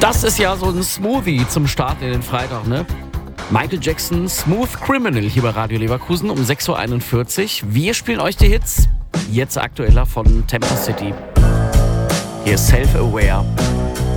Das ist ja so ein Smoothie zum Start in den Freitag, ne? Michael Jackson, Smooth Criminal hier bei Radio Leverkusen um 6.41 Uhr. Wir spielen euch die Hits, jetzt aktueller von Temper City. Hier ist Self-Aware.